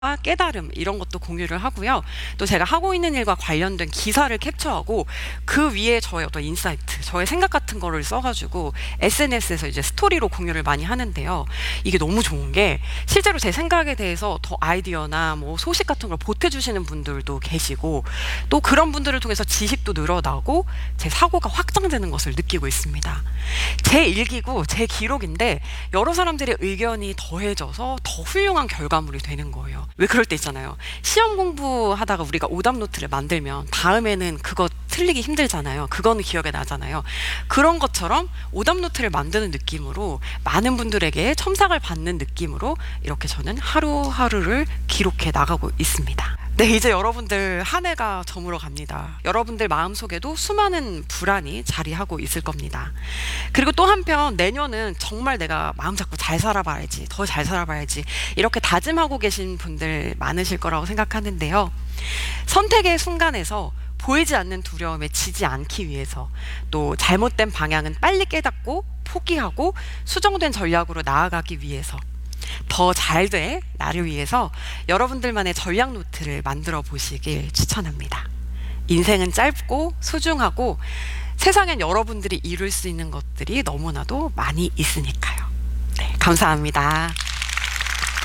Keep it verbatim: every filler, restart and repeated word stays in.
깨달음 이런 것도 공유를 하고요. 또 제가 하고 있는 일과 관련된 기사를 캡처하고 그 위에 저의 어떤 인사이트, 저의 생각 같은 거를 써가지고 에스엔에스에서 이제 스토리로 공유를 많이 하는데요. 이게 너무 좋은 게 실제로 제 생각에 대해서 더 아이디어나 뭐 소식 같은 걸 보태주시는 분들도 계시고 또 그런 분들을 통해서 지식도 늘어나고 제 사고가 확장되는 것을 느끼고 있습니다. 제 일기고 제 기록인데 여러 사람들의 의견이 더해져서 더 훌륭한 결과물이 되는 거예요. 왜 그럴 때 있잖아요. 시험 공부하다가 우리가 오답 노트를 만들면 다음에는 그거 틀리기 힘들잖아요. 그거는 기억에 나잖아요. 그런 것처럼 오답 노트를 만드는 느낌으로 많은 분들에게 첨삭을 받는 느낌으로 이렇게 저는 하루하루를 기록해 나가고 있습니다. 네, 이제 여러분들 한 해가 저물어 갑니다. 여러분들 마음속에도 수많은 불안이 자리하고 있을 겁니다. 그리고 또 한편 내년은 정말 내가 마음 잡고 잘 살아봐야지, 더 잘 살아봐야지 이렇게 다짐하고 계신 분들 많으실 거라고 생각하는데요. 선택의 순간에서 보이지 않는 두려움에 지지 않기 위해서 또 잘못된 방향은 빨리 깨닫고 포기하고 수정된 전략으로 나아가기 위해서 더 잘 돼 나를 위해서 여러분들만의 전략 노트를 만들어 보시길 추천합니다. 인생은 짧고 소중하고 세상엔 여러분들이 이룰 수 있는 것들이 너무나도 많이 있으니까요. 네, 감사합니다.